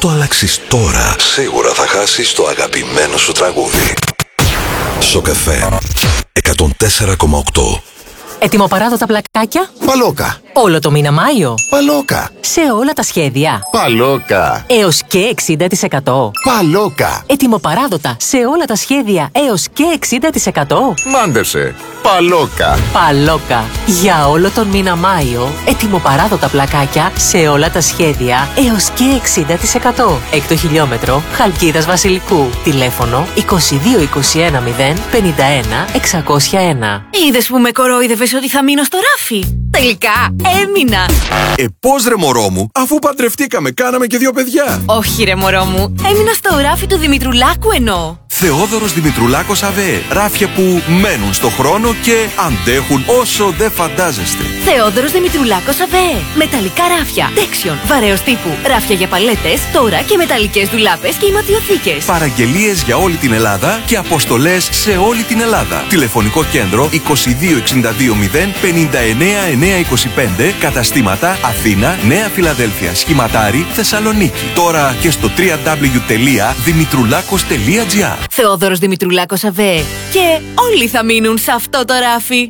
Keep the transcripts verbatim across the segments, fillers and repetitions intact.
το αλλάξεις τώρα, σίγουρα θα χάσεις το αγαπημένο σου τραγούδι. Σοκ εφ εμ εκατόν τέσσερα κόμμα οκτώ. Ετοιμοπαράδοτα πλακάκια. Παλόκα. Όλο το μήνα Μάιο. Παλόκα. Σε όλα τα σχέδια. Παλόκα. Έως και εξήντα τοις εκατό. Παλόκα. Ετοιμοπαράδοτα σε όλα τα σχέδια έως και εξήντα τοις εκατό. Μάντεψε. Παλόκα. Παλόκα. Για όλο τον μήνα Μάιο. Ετοιμοπαράδοτα πλακάκια σε όλα τα σχέδια έως και εξήντα τοις εκατό. Έκτο χιλιόμετρο Χαλκίδας Βασιλικού. Τηλέφωνο είκοσι δύο είκοσι ένα μηδέν πενήντα ένα εξακόσια ένα. Είδες που με κορόιδευες ότι θα μείνω στο ράφι? Τελικά έμεινα. Ε, πώς ρε μωρό μου, αφού παντρευτήκαμε, κάναμε και δύο παιδιά. Όχι ρε μωρό μου, έμεινα στο ράφι του Δημητρουλάκου εννοώ. Θεόδωρος Δημητρουλάκος ΑΒΕ. Ράφια που μένουν στο χρόνο και αντέχουν όσο δεν φαντάζεστε. Θεόδωρος Δημητρουλάκος ΑΒΕ. Μεταλλικά ράφια, τέξιον, βαρέως τύπου, ράφια για παλέτες, τώρα και μεταλλικές ντουλάπες και ηματιοθήκες. Παραγγελίες για όλη την Ελλάδα και αποστολές σε όλη την Ελλάδα. Τηλεφωνικό κέντρο είκοσι δύο εξήντα δύο μηδέν πενήντα εννέα εννιακόσια είκοσι πέντε. Καταστήματα Αθήνα, Νέα Φιλαδέλφια, Σχηματάρι, Θεσσαλονίκη. Τώρα και στο double-u double-u double-u τελεία δημητρουλάκος τελεία τζι άρ. Θεόδωρος Δημητρουλάκος ΑΒΕ. Και όλοι θα μείνουν σε αυτό το ράφι.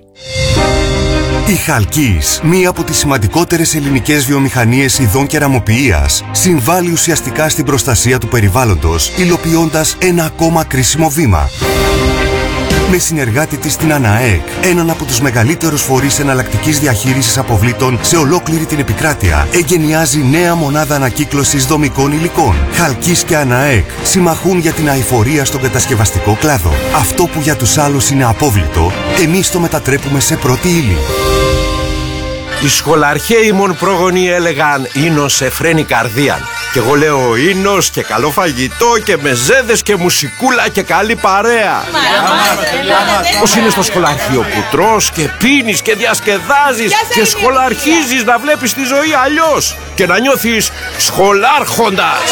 Η Χαλκής, μία από τις σημαντικότερες ελληνικές βιομηχανίες ειδών κεραμοποιίας, συμβάλλει ουσιαστικά στην προστασία του περιβάλλοντος, υλοποιώντας ένα ακόμα κρίσιμο βήμα. Με συνεργάτη της την ΑΝΑΕΚ, έναν από τους μεγαλύτερους φορείς εναλλακτικής διαχείρισης αποβλήτων σε ολόκληρη την επικράτεια, εγκαινιάζει νέα μονάδα ανακύκλωσης δομικών υλικών. Χαλκής και ΑΝΑΕΚ συμμαχούν για την αειφορία στον κατασκευαστικό κλάδο. Αυτό που για τους άλλους είναι απόβλητο, εμείς το μετατρέπουμε σε πρώτη ύλη. Οι σχολαρχαίοι μον πρόγονοι έλεγαν «Ίνος εφραίνει καρδίαν». Και εγώ λέω «Ίνος και καλό φαγητό και μεζέδες και μουσικούλα και καλή παρέα». Πώς είναι στο σχολαρχείο που τρως και πίνεις και διασκεδάζεις και σχολαρχίζεις να βλέπεις τη ζωή αλλιώς και να νιώθεις σχολάρχοντας.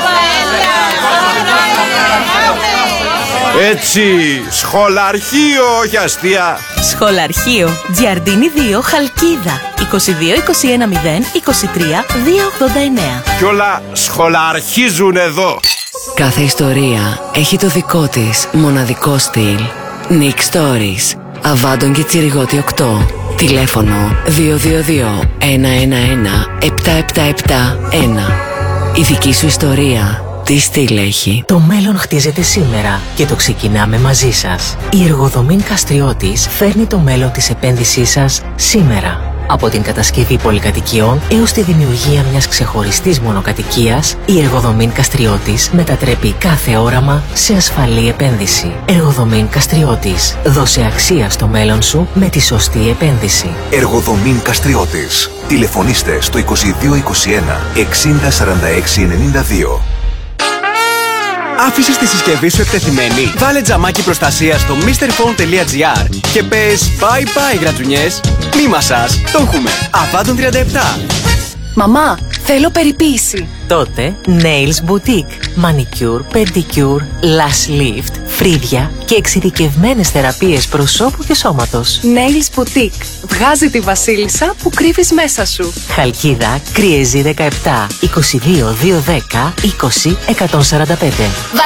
Έτσι, σχολαρχείο, όχι αστεία. Σχολαρχείο, Τζιαρντίνη δύο, Χαλκίδα. είκοσι δύο είκοσι ένα μηδέν είκοσι τρία διακόσια ογδόντα εννέα. Κι όλα σχολαρχίζουν εδώ. Κάθε ιστορία έχει το δικό της μοναδικό στυλ. Nick Stories. Αβάντων και Τσιριγώτη οκτώ. Τηλέφωνο δύο δύο δύο ένα ένα ένα επτά επτά επτά ένα. Η δική σου ιστορία τι στυλ έχει? Το μέλλον χτίζεται σήμερα και το ξεκινάμε μαζί σας. Η Εργοδομήν Καστριώτης φέρνει το μέλλον της επένδυσής σας σήμερα. Από την κατασκευή πολυκατοικιών έως τη δημιουργία μιας ξεχωριστής μονοκατοικίας, η Εργοδομήν Καστριώτης μετατρέπει κάθε όραμα σε ασφαλή επένδυση. Εργοδομήν Καστριώτης. Δώσε αξία στο μέλλον σου με τη σωστή επένδυση. Εργοδομήν Καστριώτης. Τηλεφωνήστε στο είκοσι δύο είκοσι ένα εξήντα σαράντα έξι ενενήντα δύο. Άφησες τη συσκευή σου εκτεθειμένη? Βάλε τζαμάκι προστασίας στο μίστερ φον τελεία τζι άρ και πες bye bye γρατζουνιές. Μη μασάς, το έχουμε. Αβάντων τριάντα επτά. Μαμά, θέλω περιποίηση. Τότε Nails Boutique. Manicure, Pedicure, Lash Lift, φρύδια και εξειδικευμένες θεραπείες προσώπου και σώματος. Nails Boutique. Βγάζει τη βασίλισσα που κρύβεις μέσα σου. Χαλκίδα, Κριεζή δεκαεπτά, είκοσι δύο διακόσια δέκα είκοσι εκατόν σαράντα πέντε.